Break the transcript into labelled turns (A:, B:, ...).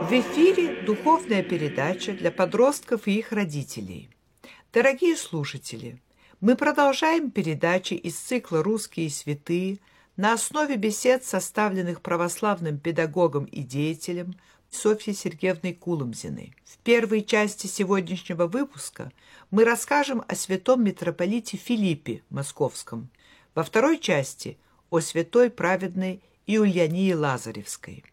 A: В эфире духовная передача для подростков и их родителей. Дорогие слушатели, мы продолжаем передачи из цикла «Русские святые» на основе бесед, составленных православным педагогом и деятелем Софьей Сергеевной Куломзиной. В первой части сегодняшнего выпуска мы расскажем о святом митрополите Филиппе Московском, во второй части – о святой праведной Иульянии Лазаревской.